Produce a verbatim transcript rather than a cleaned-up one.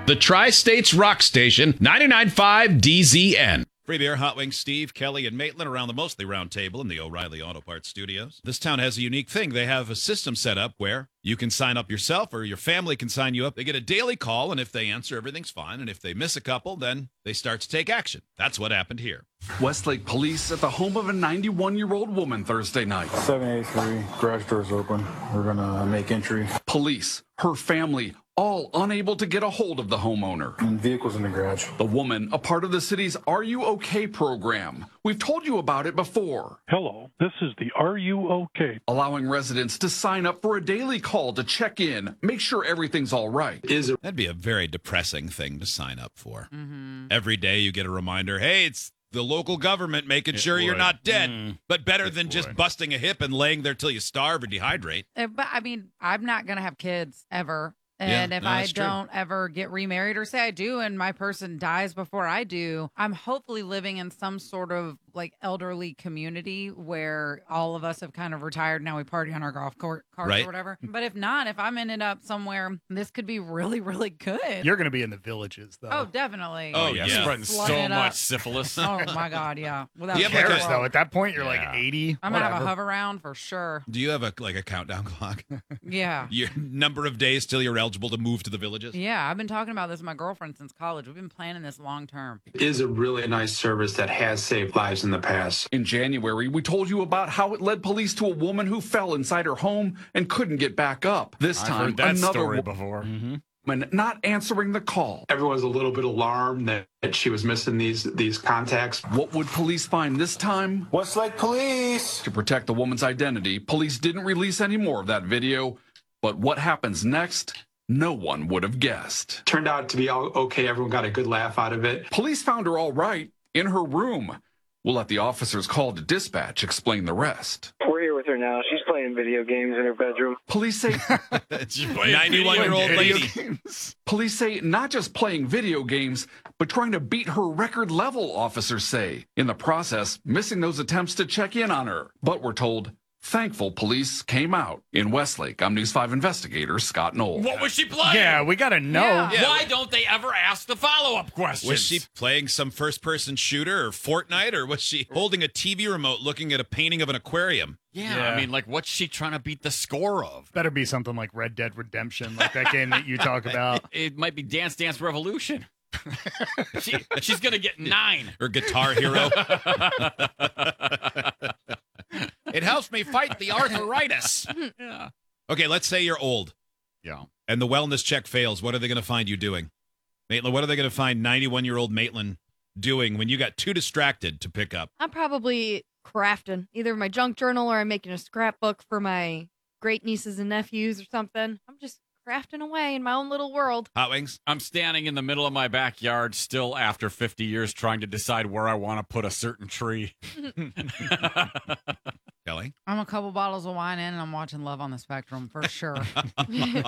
The Tri-States Rock Station, ninety-nine point five D Z N. Free beer, Hot Wings, Steve, Kelly, and Maitland around the mostly round table in the O'Reilly Auto Parts studios. This town has a unique thing. They have a system set up where you can sign up yourself or your family can sign you up. They get a daily call, and if they answer, everything's fine. And if they miss a couple, then they start to take action. That's what happened here. Westlake police at the home of a ninety-one-year-old woman Thursday night. seven eighty-three, garage door's open. We're gonna make entry. Police, her family, all unable to get a hold of the homeowner. And vehicles in the garage. The woman, a part of the city's Are You OK program. We've told you about it before. Hello, this is the Are You OK? Allowing residents to sign up for a daily call to check in, make sure everything's all right. Is it- That'd be a very depressing thing to sign up for. Mm-hmm. Every day you get a reminder, hey, it's the local government making It sure would. you're not dead, Mm. but better It than just would. busting a hip and laying there till you starve or dehydrate. Uh, But I mean, I'm not going to have kids ever. And Yeah, if no, I that's true. don't ever get remarried or say I do and my person dies before I do, I'm hopefully living in some sort of like elderly community where all of us have kind of retired. Now we party on our golf court cars Right. or whatever. But if not, if I'm ended up somewhere, this could be really, really good. You're going to be in the villages, though. Oh, definitely. Oh, yeah, yeah. spreading Flooding so it much up. syphilis. Oh my God, yeah. Without Do you have Who like cares, a- though? At that point, you're like Yeah. eighty. I'm gonna have a whatever. hover round for sure. Do you have a like a countdown clock? Yeah. Your number of days till you're eligible to move to the villages? Yeah, I've been talking about this with my girlfriend since college. We've been planning this long term. Is a really nice service that has saved lives in the past. In January, we told you about how it led police to a woman who fell inside her home and couldn't get back up. This I've time, heard that another story wo- before. woman not answering the call. Everyone's a little bit alarmed that, that she was missing these these contacts. What would police find this time? Westlake police! To protect the woman's identity, police didn't release any more of that video. But what happens next, no one would have guessed. Turned out to be all okay. Everyone got a good laugh out of it. Police found her all right in her room. We'll let the officers called to dispatch explain the rest. We're here with her now. She's playing video games in her bedroom. Police say ninety-one-year-old video lady. games. Police say not just playing video games, but trying to beat her record level, officers say. In the process, missing those attempts to check in on her. But we're told, thankful police came out. In Westlake, I'm News five investigator Scott Knoll. What was she playing? Yeah, we got to know. Yeah. Yeah. Why don't they ever ask the follow-up questions? Was she playing some first-person shooter or Fortnite, or was she holding a T V remote looking at a painting of an aquarium? Yeah, Yeah. I mean, like, what's she trying to beat the score of? Better be something like Red Dead Redemption, like that game that you talk about. It might be Dance Dance Revolution. she, she's gonna get nine. Or Guitar Hero? It helps me fight the arthritis. Yeah. Okay, let's say you're old Yeah. and the wellness check fails. What are they going to find you doing? Maitland, what are they going to find ninety-one-year-old Maitland doing when you got too distracted to pick up? I'm probably crafting either my junk journal or I'm making a scrapbook for my great nieces and nephews or something. I'm just crafting away in my own little world. Hot Wings? I'm standing in the middle of my backyard still after fifty years trying to decide where I want to put a certain tree. Kelly? I'm a couple bottles of wine in and I'm watching Love on the Spectrum for sure.